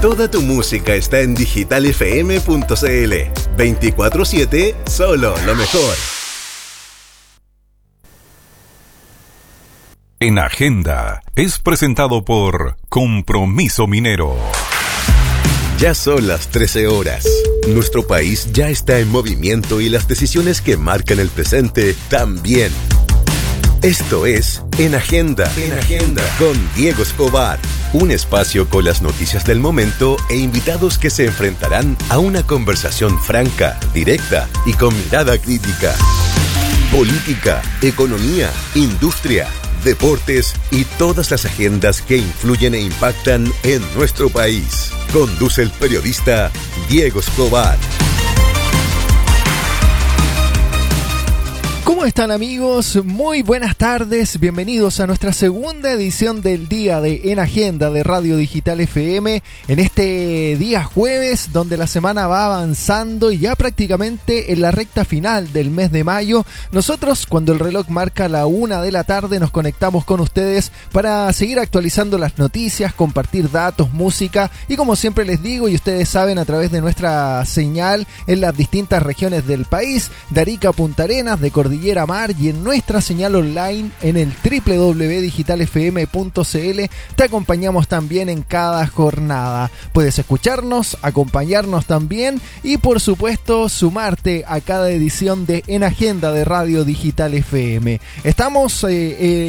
Toda tu música está en digitalfm.cl. 24/7, solo lo mejor. En Agenda es presentado por Compromiso Minero. Ya son las 13 horas. Nuestro país ya está en movimiento y las decisiones que marcan el presente también. Esto es En Agenda, con Diego Escobar. Un espacio con las noticias del momento e invitados que se enfrentarán a una conversación franca, directa y con mirada crítica. Política, economía, industria, deportes y todas las agendas que influyen e impactan en nuestro país. Conduce el periodista Diego Escobar. ¿Cómo están, amigos? Muy buenas tardes, bienvenidos a nuestra segunda edición del día de En Agenda de Radio Digital FM, en este día jueves donde la semana va avanzando y ya prácticamente en la recta final del mes de mayo. Nosotros, cuando el reloj marca la 1 de la tarde, nos conectamos con ustedes para seguir actualizando las noticias, compartir datos, música y, como siempre les digo y ustedes saben, a través de nuestra señal en las distintas regiones del país, de Arica a Punta Arenas, de Cordillera Mar, y en nuestra señal online en el www.digitalfm.cl. Te acompañamos también en cada jornada. Puedes escucharnos, acompañarnos también y, por supuesto, sumarte a cada edición de En Agenda de Radio Digital FM. Estamos